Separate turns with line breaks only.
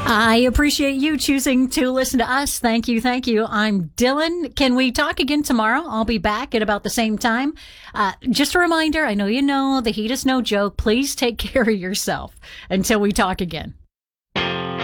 I appreciate you choosing to listen to us. Thank you. Thank you. I'm Dylan. Can we talk again tomorrow? I'll be back at about the same time. Just a reminder, I know you know the heat is no joke. Please take care of yourself until we talk again.